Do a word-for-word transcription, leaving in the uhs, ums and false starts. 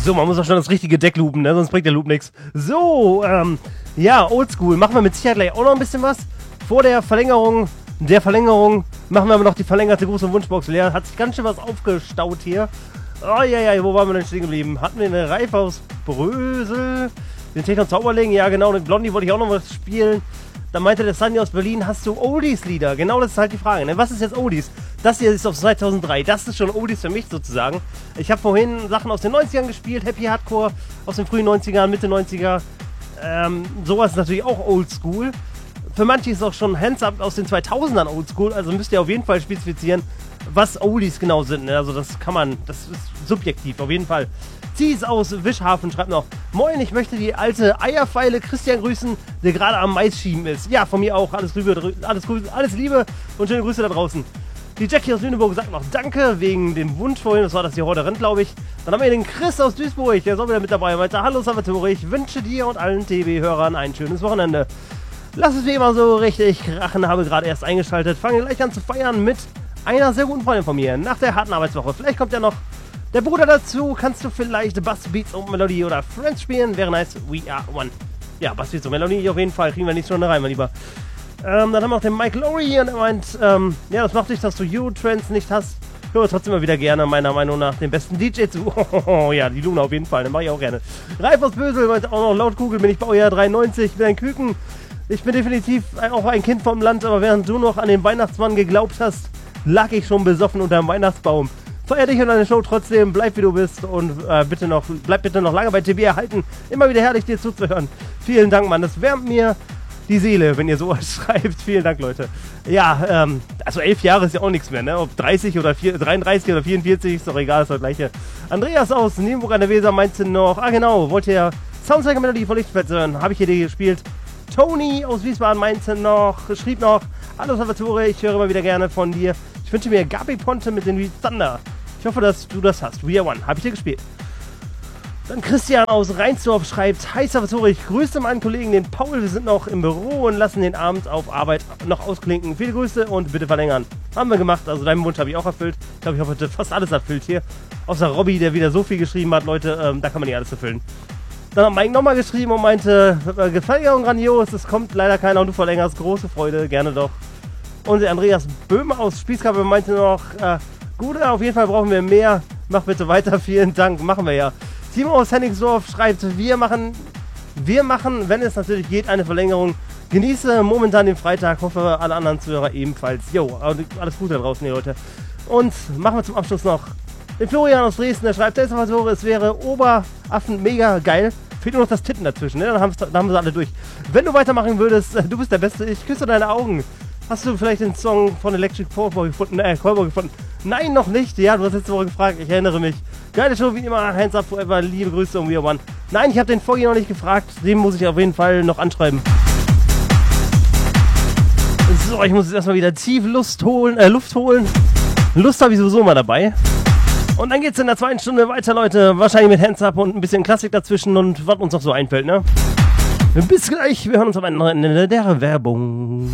So, man muss auch schon das richtige Deck loopen, ne? Sonst bringt der Loop nichts. So, ähm, ja, Oldschool. Machen wir mit Sicherheit gleich auch noch ein bisschen was. Vor der Verlängerung, der Verlängerung, machen wir aber noch die verlängerte Gruß- und Wunschbox leer. Hat sich ganz schön was aufgestaut hier. Oh, ja, ja, wo waren wir denn stehen geblieben? Hatten wir eine Reife aus Brösel? Den Techno Zauberling? Ja, genau, mit Blondie wollte ich auch noch was spielen. Dann meinte der Sunny aus Berlin, hast du Oldies-Lieder? Genau, das ist halt die Frage, ne? Was ist jetzt Oldies? Das hier ist aus zweitausenddrei. Das ist schon Oldies für mich sozusagen. Ich habe vorhin Sachen aus den neunzigern gespielt, Happy Hardcore aus den frühen neunzigern, Mitte neunziger. Ähm, sowas ist natürlich auch Oldschool. Für manche ist auch schon Hands Up aus den zweitausendern Oldschool, also müsst ihr auf jeden Fall spezifizieren, was Oldies genau sind. Ne? Also das kann man, das ist subjektiv, auf jeden Fall. Zieh's aus Wischhafen schreibt noch: Moin, ich möchte die alte Eierpfeile Christian grüßen, der gerade am Mais schieben ist. Ja, von mir auch. Alles Liebe, alles, alles Liebe und schöne Grüße da draußen. Die Jackie aus Lüneburg sagt noch Danke wegen dem Wunsch vorhin. Das war das hier heute rennt, glaube ich. Dann haben wir den Chris aus Duisburg, der ist auch wieder mit dabei. Meinte: Hallo Salvatore, ich wünsche dir und allen T V-Hörern ein schönes Wochenende. Lass es wie immer so richtig krachen, habe gerade erst eingeschaltet. Fange gleich an zu feiern mit einer sehr guten Freundin von mir nach der harten Arbeitswoche. Vielleicht kommt ja noch der Bruder dazu. Kannst du vielleicht Bass, Beats und Melodie oder Friends spielen? Wäre nice. We are one. Ja, Bass, Beats und Melodie auf jeden Fall. Kriegen wir nicht schon rein, mein Lieber. Ähm, dann haben wir auch den Mike Lowry hier und er meint, ähm, ja, das macht nicht, dass du Eurotrance nicht hast. Höre trotzdem immer wieder gerne, meiner Meinung nach, den besten D J zu. Oh, ja, die Luna auf jeden Fall, den mache ich auch gerne. Reif aus Bösel meint auch noch: Laut Google bin ich Baujahr dreiundneunzig, bin ein Küken. Ich bin definitiv auch ein Kind vom Land, aber während du noch an den Weihnachtsmann geglaubt hast, lag ich schon besoffen unterm Weihnachtsbaum. Feier dich und deine Show trotzdem, bleib wie du bist und äh, bitte noch, bleib bitte noch lange bei T V erhalten. Immer wieder herrlich, dir zuzuhören. Vielen Dank, Mann, das wärmt mir die Seele, wenn ihr sowas schreibt. Vielen Dank, Leute. Ja, ähm, also elf Jahre ist ja auch nichts mehr, ne? Ob dreißig oder vier, dreiunddreißig oder vierundvierzig, ist doch egal, ist das gleiche. Andreas aus Nienburg an der Weser meinte noch, ah genau, wollt ihr Soundtrack Melodie von Lichtfeld hören? Habe ich hier die gespielt. Tony aus Wiesbaden meinte noch, schrieb noch: Hallo Salvatore, ich höre immer wieder gerne von dir. Ich wünsche mir Gabi Ponte mit den Lied Thunder. Ich hoffe, dass du das hast. We are one. Habe ich dir gespielt. Dann Christian aus Reinsdorf schreibt: Hi Salvatore, ich grüße meinen Kollegen, den Paul. Wir sind noch im Büro und lassen den Abend auf Arbeit noch ausklinken. Viele Grüße und bitte verlängern. Haben wir gemacht. Also deinen Wunsch habe ich auch erfüllt. Ich glaube, ich habe heute fast alles erfüllt hier. Außer Robby, der wieder so viel geschrieben hat. Leute, ähm, da kann man nicht alles erfüllen. Dann hat Mike nochmal geschrieben und meinte: äh, Verlängerung grandios, es kommt leider keiner und du verlängerst. Große Freude, gerne doch. Und der Andreas Böhme aus Spießkappe meinte noch: äh, Gute, auf jeden Fall brauchen wir mehr. Mach bitte weiter, vielen Dank. Machen wir ja. Timo aus Henningsdorf schreibt: Wir machen, wir machen, wenn es natürlich geht, eine Verlängerung. Genieße momentan den Freitag. Hoffe, alle anderen Zuhörer ebenfalls. Jo, alles Gute da draußen, die Leute. Und machen wir zum Abschluss noch den Florian aus Dresden. Der schreibt: Der Salvatore, es wäre Oberaffen mega geil. Fehlt nur noch das Titten dazwischen, ne? Dann haben, dann haben wir sie alle durch. Wenn du weitermachen würdest, du bist der Beste, ich küsse deine Augen. Hast du vielleicht den Song von Electric Callboy gefunden? Äh, Callboy gefunden? Nein, noch nicht. Ja, du hast letzte Woche gefragt, ich erinnere mich. Geile Show, wie immer, Hands Up Forever, liebe Grüße und We Are One. Nein, ich habe den vorhin noch nicht gefragt, den muss ich auf jeden Fall noch anschreiben. So, ich muss jetzt erstmal wieder tief Lust holen, äh, Luft holen. Lust habe ich sowieso mal dabei. Und dann geht's in der zweiten Stunde weiter, Leute. Wahrscheinlich mit Hands Up und ein bisschen Klassik dazwischen und was uns noch so einfällt, ne? Bis gleich, wir hören uns am Ende der Werbung.